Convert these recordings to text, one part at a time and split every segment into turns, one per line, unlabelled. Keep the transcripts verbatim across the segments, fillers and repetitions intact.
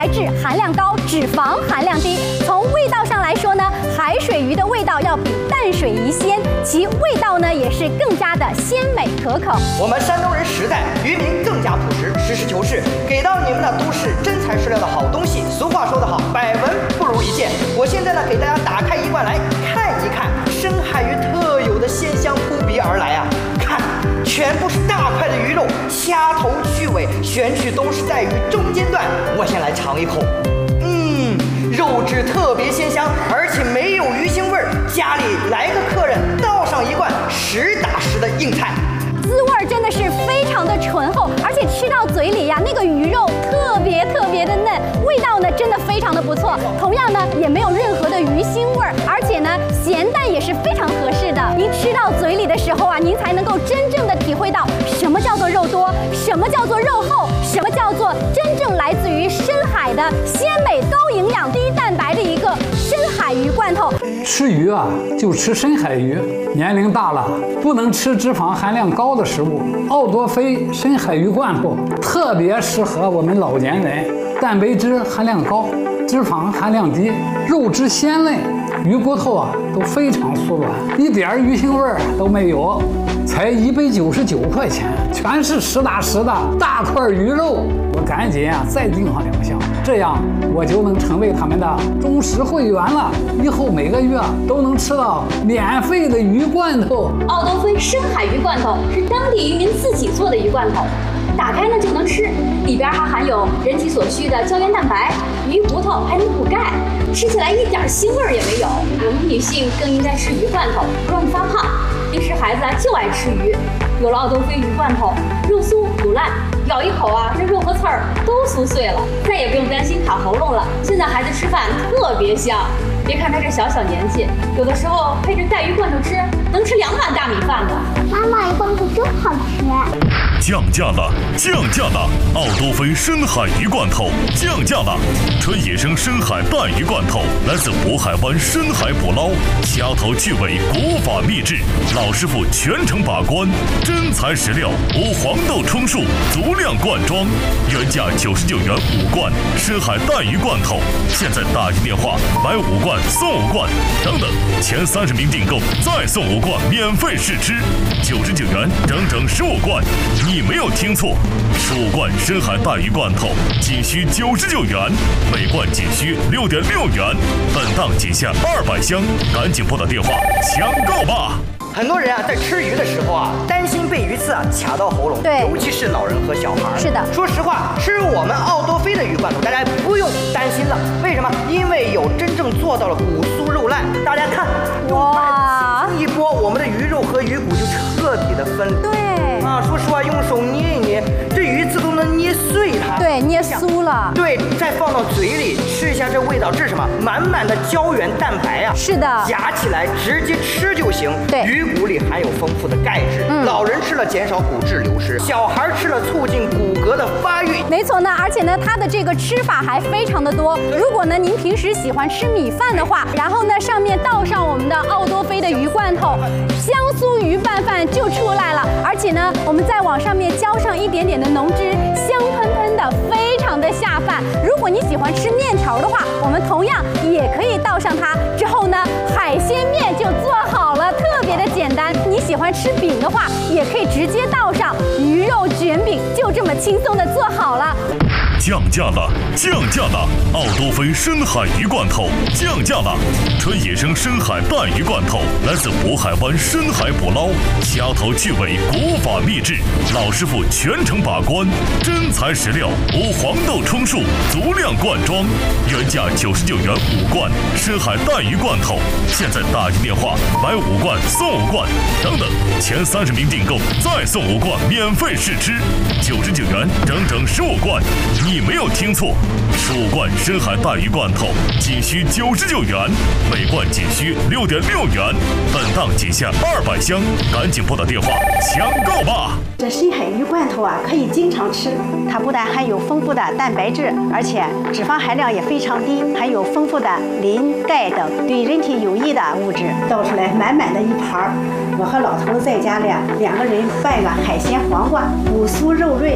白质含量高，脂肪含量低。从味道上来说呢，海水鱼的味道要比淡水鱼鲜，其味道呢也是更加的鲜美可口。
我们山东人实在，渔民更加朴实，实事求是，给到你们的都是真材实料的好东西。俗话说得好，百闻不如一见。我现在呢，给大家打开一罐来看一看深海鱼特有的鲜香扑鼻而来啊！看，全部是大块的鱼肉，掐头去尾，选取都是在鱼中间段。我先来尝一口，嗯，肉质特别鲜香，而且没有鱼腥味儿。家里来个客人，倒上一罐实打实的硬菜。
滋味真的是非常的醇厚，而且吃到嘴里呀，那个鱼肉特别特别的嫩，味道呢真的非常的不错。同样呢，也没有任何的鱼腥味儿，而且呢，咸淡也是非常合适的。您吃到嘴里的时候啊，您才能够真正的体会到什么叫做肉多，什么叫做肉厚，什么叫做真正来自于深海的鲜美、高营养、低蛋白的一个深海鱼罐头。
吃鱼啊，就吃深海鱼。年龄大了，不能吃脂肪含量高的食物。奥多菲深海鱼罐头特别适合我们老年人，蛋白质含量高，脂肪含量低，肉质鲜嫩，鱼骨头啊都非常酥软，一点鱼腥味儿都没有，才一百九十九块钱，全是实打实的大块鱼肉。我赶紧啊再订上两箱，这样我就能成为他们的忠实会员了。以后每个月都能吃到免费的鱼罐头。
奥多菲深海鱼罐头是当地渔民自己做的鱼罐头，打开呢就能吃，里边还含有人体所需的胶原蛋白，鱼骨头还能补钙，吃起来一点腥味也没有。我们女性更应该吃鱼罐头，不容易发胖。平时孩子啊就爱吃鱼，有了奥多菲鱼罐头，肉酥不烂，咬一口啊，这肉和刺儿都酥碎了，再也不用担心卡喉咙了。现在孩子吃饭特别香，别看他这小小年纪，有的时候配着带鱼罐头吃，能吃两碗大米饭呢。
妈妈，鱼罐头真好吃。
降价了，降价了！奥多菲深海鱼罐头降价了，纯野生深海带鱼罐头，来自渤海湾深海捕捞，掐头去尾，古法秘制，老师傅全程把关，真材实料，无黄豆充数，足量灌装，原价九十九元五罐深海带鱼罐头，现在打进电话买五罐送五罐，等等，前三十名订购再送五罐免费试吃，九十九元整整十五罐。你没有听错，十五罐深海带鱼罐头仅需九十九元，每罐仅需六点六元，本档仅限二百箱，赶紧拨打电话抢购吧！
很多人啊，在吃鱼的时候啊，担心被鱼刺啊卡到喉咙，
对，
尤其是老人和小孩。
是的，
说实话，吃我们奥多菲的鱼罐头，大家不用担心了。为什么？因为有真正做到了骨酥肉烂。大家看，哇，一拨，我们的鱼肉和鱼骨就彻底的分离。
对。
啊，说实话，用手捏一捏，这鱼刺都能捏碎它。
对，捏酥了。
对，再放到嘴里吃一下，这味道，这是什么？满满的胶原蛋白啊！
是的，
夹起来直接吃就行。
对，
鱼骨里含有丰富的钙质，嗯，老人吃了减少骨质流失，小孩吃了促进骨骼的发育。
没错呢，而且呢，它的这个吃法还非常的多。如果呢您平时喜欢吃米饭的话，然后呢上面倒上我们的奥多菲的鱼罐头，香酥鱼拌饭就出来了。而且呢，我们再往上面浇上一点点的浓汁，香喷喷的，非常的下饭。如果你喜欢吃面条的话，我们同样也可以倒上它。之后呢，海鲜面就做好了，特别的简单。你喜欢吃饼的话，也可以直接倒上鱼肉卷饼，就这么轻松的做好了。
降价了，降价了！奥多菲深海鱼罐头降价了，纯野生深海带鱼罐头，来自渤海湾深海捕捞，掐头去尾，古法秘制，老师傅全程把关，真材实料，无黄豆充数，足量灌装，原价九十九元五罐深海带鱼罐头，现在打进电话买五罐送五罐，等等，前三十名订购再送五罐免费试吃，九十九元整整十五罐。你没有听错，十五罐深海带鱼罐头仅需九十九元，每罐仅需六点六元，本档仅限二百箱，赶紧拨打电话抢购吧！
这深海鱼罐头啊，可以经常吃，它不但含有丰富的蛋白质，而且脂肪含量也非常低，含有丰富的磷、钙等对人体有益的物质。倒出来满满的一盘儿，我和老头在家里两个人拌个海鲜黄瓜，骨酥肉润。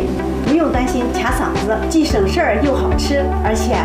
不用担心卡嗓子，既省事儿又好吃，而且